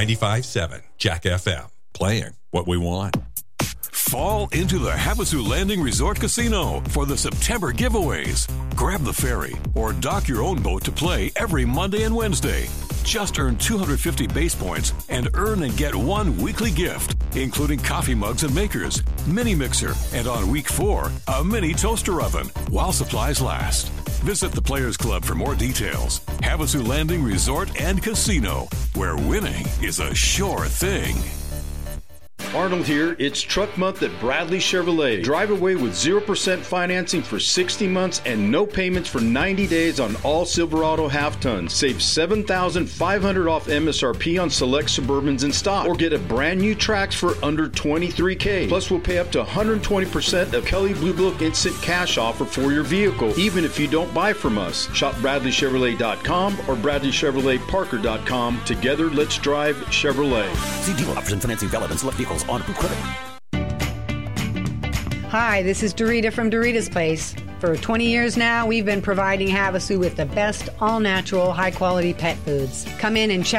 95.7 Jack FM. Playing what we want. Fall into the Havasu Landing Resort Casino for the September giveaways. Grab the ferry or dock your own boat to play every Monday and Wednesday. Just earn 250 base points and earn and get one weekly gift, including coffee mugs and makers, mini mixer, and on week 4, a mini toaster oven, while supplies last. Visit the Players Club for more details. Havasu Landing Resort and Casino, where winning is a sure thing. Arnold here. It's Truck Month at Bradley Chevrolet. Drive away with 0% financing for 60 months and no payments for 90 days on all Silverado half-tons. Save $7,500 off MSRP on select Suburbans in stock. Or get a brand new Trax for under $23,000. Plus, we'll pay up to 120% of Kelley Blue Book instant cash offer for your vehicle, even if you don't buy from us. Shop BradleyChevrolet.com or BradleyChevroletParker.com. Together, let's drive Chevrolet. See dealer offers and financing valid on select vehicles on approved credit. Hi, this is Dorita from Dorita's Place. For 20 years now, we've been providing Havasu with the best all-natural, high-quality pet foods. Come in and check